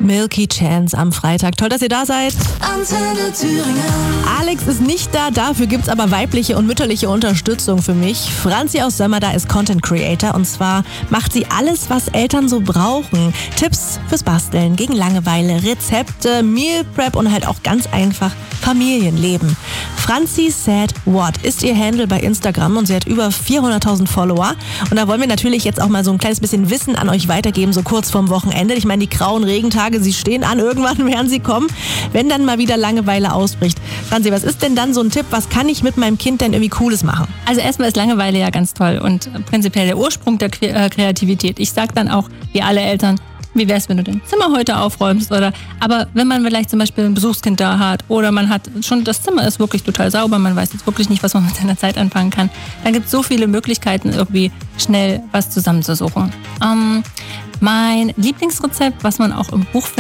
Milky Chance am Freitag. Toll, dass ihr da seid. Antenne Thüringen. Alex ist nicht da, dafür gibt's aber weibliche und mütterliche Unterstützung für mich. Franzi aus Sömmerda ist Content Creator und zwar macht sie alles, was Eltern so brauchen. Tipps fürs Basteln, gegen Langeweile, Rezepte, Meal Prep und halt auch ganz einfach Familienleben. Franzi Said What ist ihr Handle bei Instagram und sie hat über 400.000 Follower. Und da wollen wir natürlich jetzt auch mal so ein kleines bisschen Wissen an euch weitergeben, so kurz vorm Wochenende. Ich meine, die grauen Regentage, sie stehen an, irgendwann werden sie kommen, wenn dann mal wieder Langeweile ausbricht. Franzi, was ist denn dann so ein Tipp, was kann ich mit meinem Kind denn irgendwie Cooles machen? Also erstmal ist Langeweile ja ganz toll und prinzipiell der Ursprung der Kreativität. Ich sage dann auch, wie alle Eltern, wie wär's, wenn du dein Zimmer heute aufräumst? Aber wenn man vielleicht zum Beispiel ein Besuchskind da hat oder man hat schon, das Zimmer ist wirklich total sauber, man weiß jetzt wirklich nicht, was man mit seiner Zeit anfangen kann, dann gibt es so viele Möglichkeiten, irgendwie schnell was zusammenzusuchen. Mein Lieblingsrezept, was man auch im Buch